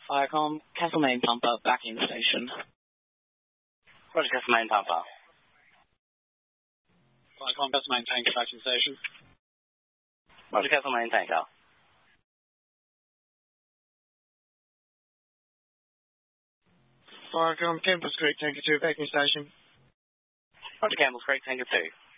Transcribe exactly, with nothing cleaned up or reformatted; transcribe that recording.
Firecom, Castlemaine Pumper, back in station. Roger, Castlemaine Pumper. Firecom, Castlemaine Tanker, back in station. Roger, Castlemaine Tanker. Firecom, Campbell's Creek Tanker two, back in station. Roger, Campbell's Creek Tanker two.